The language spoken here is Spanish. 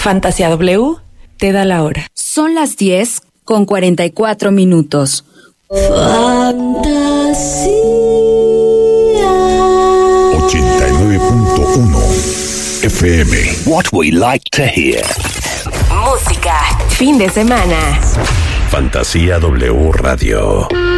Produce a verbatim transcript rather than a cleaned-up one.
Fantasía W te da la hora. Son las diez con cuarenta y cuatro minutos. Fantasía ochenta y nueve punto uno F M. What we like to hear. Música, fin de semana. Fantasía W Radio.